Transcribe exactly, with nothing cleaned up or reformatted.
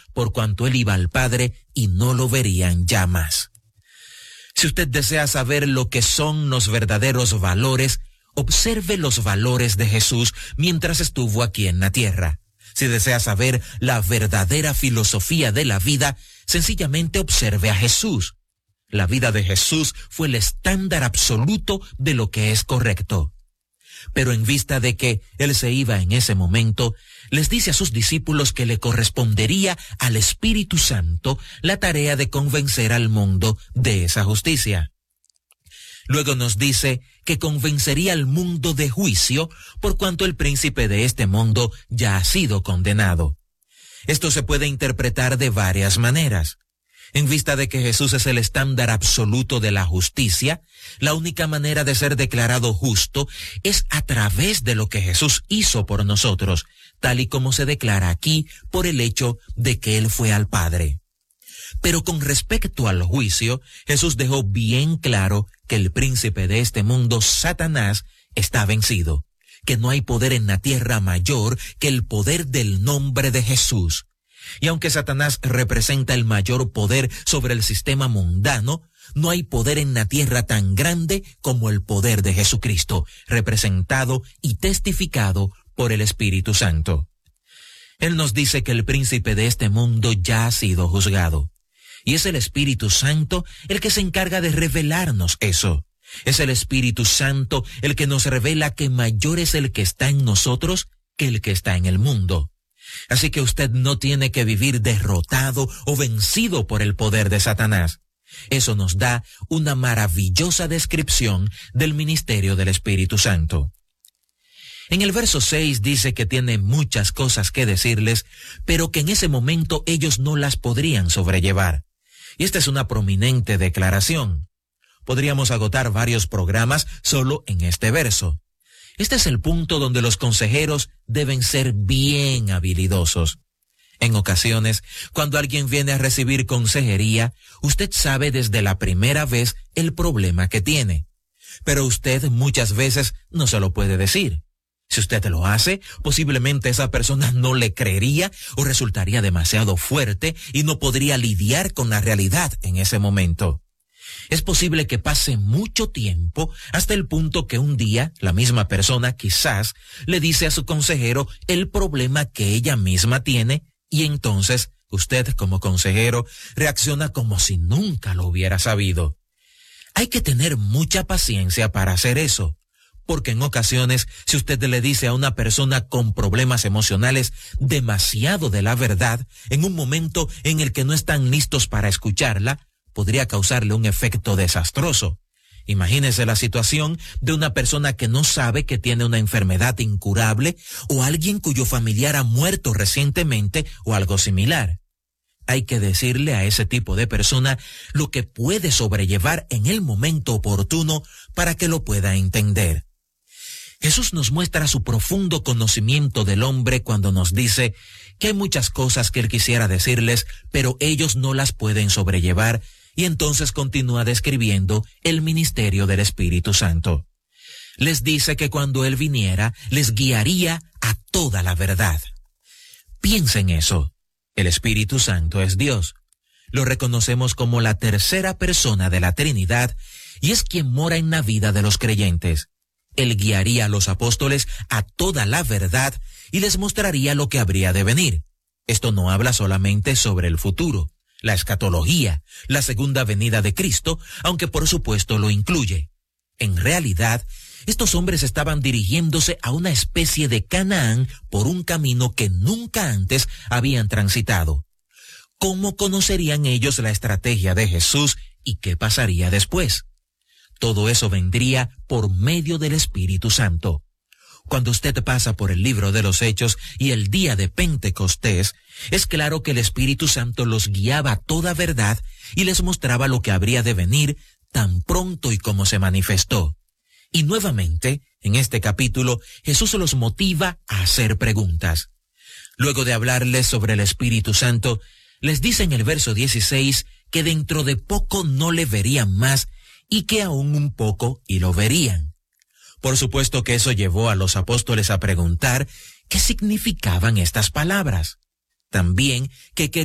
por cuanto él iba al Padre y no lo verían ya más. Si usted desea saber lo que son los verdaderos valores, observe los valores de Jesús mientras estuvo aquí en la tierra. Si desea saber la verdadera filosofía de la vida, sencillamente observe a Jesús. La vida de Jesús fue el estándar absoluto de lo que es correcto. Pero en vista de que él se iba en ese momento, les dice a sus discípulos que le correspondería al Espíritu Santo la tarea de convencer al mundo de esa justicia. Luego nos dice que convencería al mundo de juicio por cuanto el príncipe de este mundo ya ha sido condenado. Esto se puede interpretar de varias maneras. En vista de que Jesús es el estándar absoluto de la justicia, la única manera de ser declarado justo es a través de lo que Jesús hizo por nosotros, tal y como se declara aquí por el hecho de que Él fue al Padre. Pero con respecto al juicio, Jesús dejó bien claro que el príncipe de este mundo, Satanás, está vencido, que no hay poder en la tierra mayor que el poder del nombre de Jesús. Y aunque Satanás representa el mayor poder sobre el sistema mundano, no hay poder en la tierra tan grande como el poder de Jesucristo, representado y testificado por el Espíritu Santo. Él nos dice que el príncipe de este mundo ya ha sido juzgado. Y es el Espíritu Santo el que se encarga de revelarnos eso. Es el Espíritu Santo el que nos revela que mayor es el que está en nosotros que el que está en el mundo. Así que usted no tiene que vivir derrotado o vencido por el poder de Satanás. Eso nos da una maravillosa descripción del ministerio del Espíritu Santo. En el verso seis dice que tiene muchas cosas que decirles, pero que en ese momento ellos no las podrían sobrellevar. Y esta es una prominente declaración. Podríamos agotar varios programas solo en este verso. Este es el punto donde los consejeros deben ser bien habilidosos. En ocasiones, cuando alguien viene a recibir consejería, usted sabe desde la primera vez el problema que tiene. Pero usted muchas veces no se lo puede decir. Si usted lo hace, posiblemente esa persona no le creería o resultaría demasiado fuerte y no podría lidiar con la realidad en ese momento. Es posible que pase mucho tiempo hasta el punto que un día la misma persona quizás le dice a su consejero el problema que ella misma tiene y entonces usted como consejero reacciona como si nunca lo hubiera sabido. Hay que tener mucha paciencia para hacer eso, porque en ocasiones si usted le dice a una persona con problemas emocionales demasiado de la verdad en un momento en el que no están listos para escucharla, podría causarle un efecto desastroso. Imagínese la situación de una persona que no sabe que tiene una enfermedad incurable o alguien cuyo familiar ha muerto recientemente o algo similar. Hay que decirle a ese tipo de persona lo que puede sobrellevar en el momento oportuno para que lo pueda entender. Jesús nos muestra su profundo conocimiento del hombre cuando nos dice que hay muchas cosas que él quisiera decirles, pero ellos no las pueden sobrellevar. Y entonces continúa describiendo el ministerio del Espíritu Santo. Les dice que cuando Él viniera, les guiaría a toda la verdad. Piensen eso. El Espíritu Santo es Dios. Lo reconocemos como la tercera persona de la Trinidad y es quien mora en la vida de los creyentes. Él guiaría a los apóstoles a toda la verdad y les mostraría lo que habría de venir. Esto no habla solamente sobre el futuro, la escatología, la segunda venida de Cristo, aunque por supuesto lo incluye. En realidad, estos hombres estaban dirigiéndose a una especie de Canaán por un camino que nunca antes habían transitado. ¿Cómo conocerían ellos la estrategia de Jesús y qué pasaría después? Todo eso vendría por medio del Espíritu Santo. Cuando usted pasa por el libro de los Hechos y el día de Pentecostés, es claro que el Espíritu Santo los guiaba a toda verdad y les mostraba lo que habría de venir tan pronto y como se manifestó. Y nuevamente, en este capítulo, Jesús los motiva a hacer preguntas. Luego de hablarles sobre el Espíritu Santo, les dice en el verso dieciséis que dentro de poco no le verían más y que aún un poco y lo verían. Por supuesto que eso llevó a los apóstoles a preguntar qué significaban estas palabras. También que